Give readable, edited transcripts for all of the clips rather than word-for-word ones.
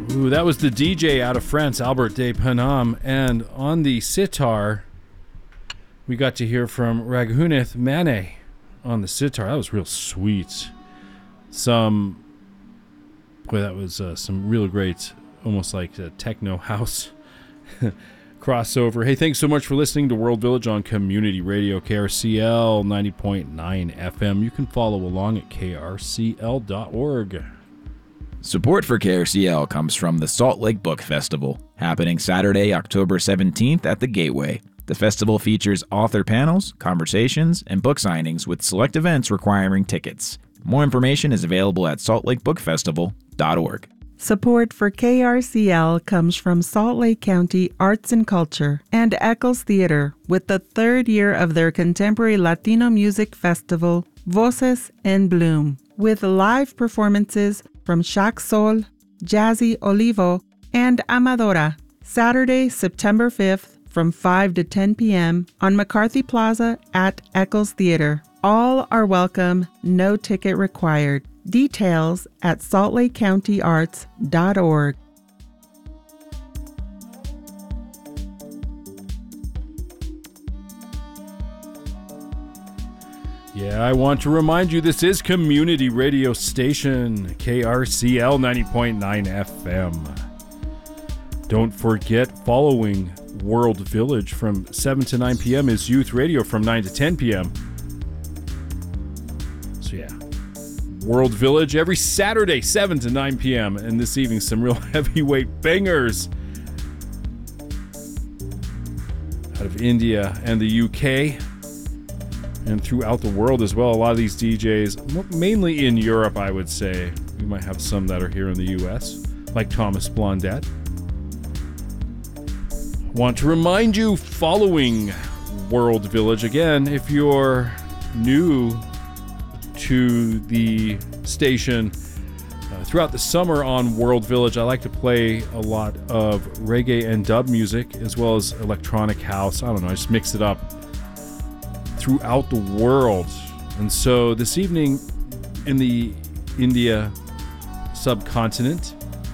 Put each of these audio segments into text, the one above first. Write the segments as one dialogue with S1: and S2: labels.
S1: Ooh, that was the DJ out of France, Albert de Panam. And on the sitar, we got to hear from Raghunith Mane on the sitar. That was real sweet. That was some real great, almost like a techno house crossover. Hey, thanks so much for listening to World Village on Community Radio, KRCL 90.9 FM. You can follow along at krcl.org.
S2: Support for KRCL comes from the Salt Lake Book Festival, happening Saturday, October 17th at the Gateway. The festival features author panels, conversations, and book signings with select events requiring tickets. More information is available at saltlakebookfestival.org.
S3: Support for KRCL comes from Salt Lake County Arts and Culture and Eccles Theater with the third year of their contemporary Latino music festival, Voces en Bloom, with live performances from Shack Sol, Jazzy Olivo, and Amadora, Saturday, September 5th from 5 to 10 p.m. on McCarthy Plaza at Eccles Theater. All are welcome, no ticket required. Details at saltlakecountyarts.org.
S1: Yeah, I want to remind you this is community radio station, KRCL 90.9 FM. Don't forget, following World Village from 7 to 9 p.m. is Youth Radio from 9 to 10 p.m. So yeah, World Village every Saturday, 7 to 9 p.m. And this evening, some real heavyweight bangers out of India and the UK. And throughout the world as well. A lot of these DJs, mainly in Europe, I would say. We might have some that are here in the US, like Thomas Blondette. Want to remind you, following World Village, again, if you're new to the station, throughout the summer on World Village, I like to play a lot of reggae and dub music, as well as electronic house. I don't know, I just mix it up throughout the world. And so this evening in the India subcontinent,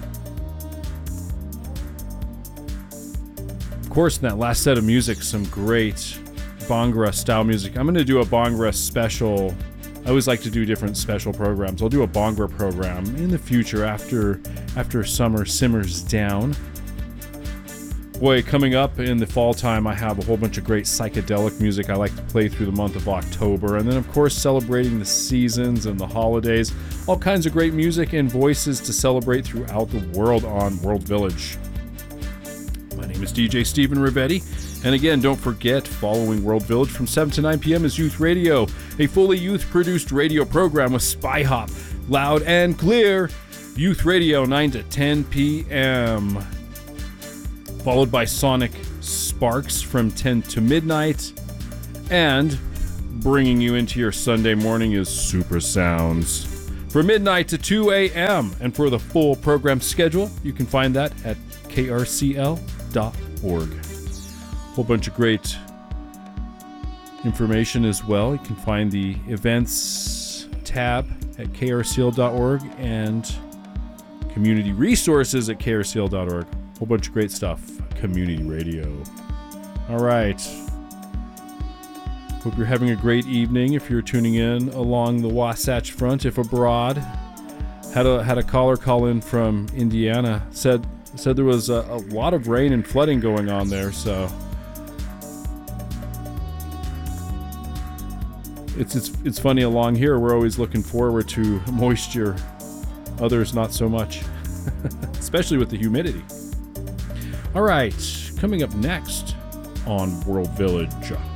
S1: of course, in that last set of music, some great Bhangra style music. I'm going to do a Bhangra special. I always like to do different special programs. I'll do a Bhangra program in the future after summer simmers down. Boy, coming up in the fall time, I have a whole bunch of great psychedelic music I like to play through the month of October. And then, of course, celebrating the seasons and the holidays. All kinds of great music and voices to celebrate throughout the world on World Village. My name is DJ Stephen Rivetti. And again, don't forget, following World Village from 7 to 9 p.m. is Youth Radio, a fully youth-produced radio program with Spy Hop, loud and clear. Youth Radio, 9 to 10 p.m., followed by Sonic Sparks from 10 to midnight. And bringing you into your Sunday morning is Super Sounds from midnight to 2 a.m. And for the full program schedule, you can find that at krcl.org. Whole bunch of great information as well. You can find the events tab at krcl.org and community resources at krcl.org. Whole bunch of great stuff. Community radio. All right. Hope you're having a great evening if you're tuning in along the Wasatch Front. If abroad, had a caller call in from Indiana. Said there was a lot of rain and flooding going on there. So it's funny along here. We're always looking forward to moisture. Others not so much, especially with the humidity. All right, coming up next on World Village.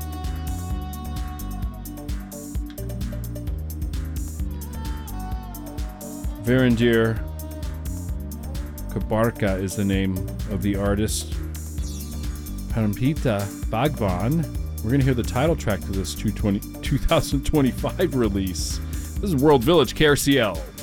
S1: Verandir Kabarka is the name of the artist. Parampita Bhagwan. We're going to hear the title track to this 2025 release. This is World Village, KRCL.